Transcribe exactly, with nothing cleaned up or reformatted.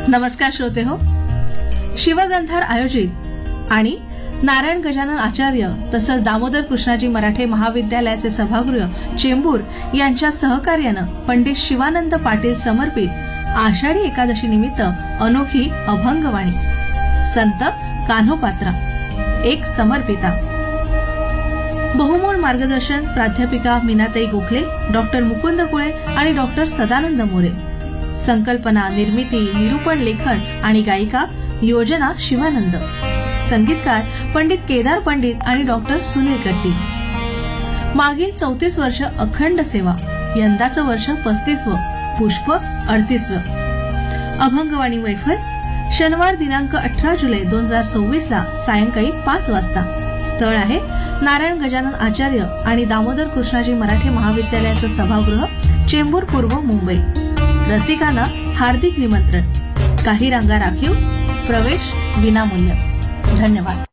नमस्कार श्रोते हो, शिवगंधार आयोजित आणि नारायण गजानन आचार्य तसंच दामोदर कृष्णाजी मराठे महाविद्यालयाचे सभागृह चेंबूर यांच्या सहकार्यानं पंडित शिवानंद पाटील समर्पित आषाढी एकादशी निमित्त अनोखी अभंगवाणी संत कान्होपात्रा एक समर्पिता बहुमोल मार्गदर्शन प्राध्यापिका मीनाताई गोखले, डॉक्टर मुकुंद कुळे आणि डॉक्टर सदानंद मोरे. संकल्पना, निर्मिती, निरूपण, लेखन आणि गायिका योजना शिवानंद. संगीतकार पंडित केदार पंडित आणि डॉक्टर सुनील कट्टी. मागील चौतीस वर्ष अखंड सेवा, यंदाचं वर्ष पस्तीसवं, पुष्प अडतीसवं. अभंगवाणी मैफल शनिवार दिनांक अठरा जुलै दोन हजार सव्वीस ला सायंकाळी पाच वाजता. स्थळ आहे नारायण गजानन आचार्य आणि दामोदर कृष्णाजी मराठे महाविद्यालयाचं सभागृह चेंबूर पूर्व मुंबई. रसिकांना हार्दिक निमंत्रण. काही रांगा राखीव, प्रवेश विनामूल्य. धन्यवाद.